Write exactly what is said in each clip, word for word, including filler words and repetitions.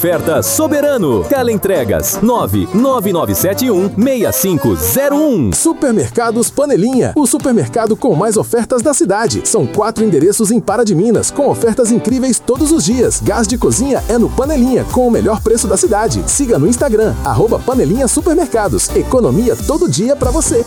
Oferta Soberano. Teleentregas nove nove nove sete um seis cinco zero um. Supermercados Panelinha, o supermercado com mais ofertas da cidade. São quatro endereços em Pará de Minas, com ofertas incríveis todos os dias. Gás de cozinha é no Panelinha, com o melhor preço da cidade. Siga no Instagram, arroba Panelinha Supermercados. Economia todo dia pra você.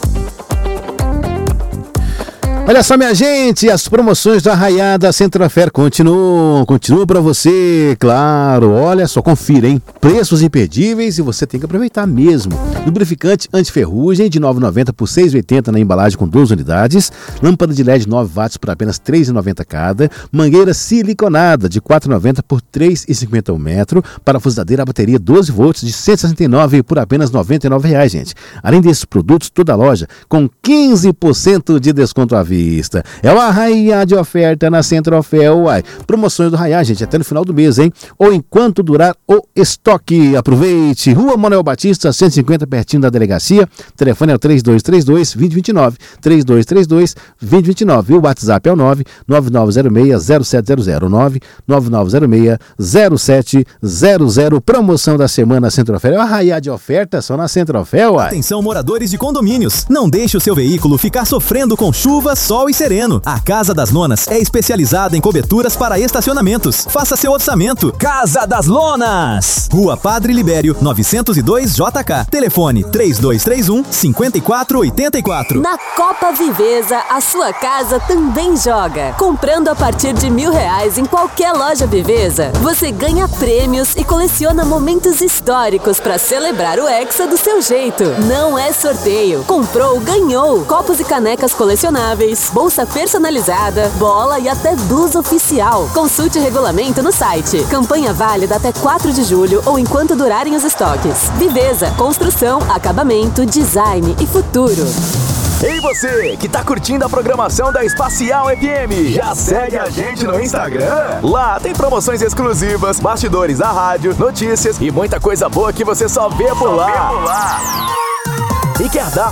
Olha só, minha gente, as promoções da Arraiada Centro-Ofer continuam, continuam para você, claro. Olha só, confira, hein? Preços imperdíveis e você tem que aproveitar mesmo. Lubrificante antiferrugem de nove reais e noventa centavos por seis reais e oitenta centavos na embalagem com duas unidades. Lâmpada de L E D nove watts por apenas três reais e noventa centavos cada. Mangueira siliconada de quatro reais e noventa centavos por três reais e cinquenta centavos o metro. Parafusadeira a bateria doze volts de cento e sessenta e nove reais por apenas noventa e nove reais, gente. Além desses produtos, toda a loja com quinze por cento de desconto à vista. É o Arraiá de oferta na Centro-Ofer, uai. Promoções do Arraiá, gente, até no final do mês, hein? Ou enquanto durar o estoque. Aproveite. Rua Manuel Batista, cento e cinquenta, pertinho da delegacia. Telefone é o três dois três dois, dois zero dois nove. três dois três dois, dois zero dois nove. E o WhatsApp é o nove nove nove zero seis zero sete zero zero. nove nove nove zero seis zero sete zero zero. Promoção da semana Centro-Ofer. É o Arraiá de oferta só na Centro-Ofer, uai. Atenção, moradores de condomínios. Não deixe o seu veículo ficar sofrendo com chuva, sol e sereno. A Casa das Lonas é especializada em coberturas para estacionamentos. Faça seu orçamento. Casa das Lonas. Rua Padre Libério, novecentos e dois J K. Telefone três dois três um, cinco quatro oito quatro. Na Copa Viveza, a sua casa também joga. Comprando a partir de mil reais em qualquer loja Viveza, você ganha prêmios e coleciona momentos históricos para celebrar o Hexa do seu jeito. Não é sorteio. Comprou, ganhou. Copos e canecas colecionáveis, bolsa personalizada, bola e até blusa oficial. Consulte o regulamento no site. Campanha válida até quatro de julho ou enquanto durarem os estoques. Viveza, construção, acabamento, design e futuro. Ei você, que tá curtindo a programação da Espacial F M, já segue a gente no Instagram? Lá tem promoções exclusivas, bastidores da rádio, notícias e muita coisa boa que você só vê por lá. E quer dar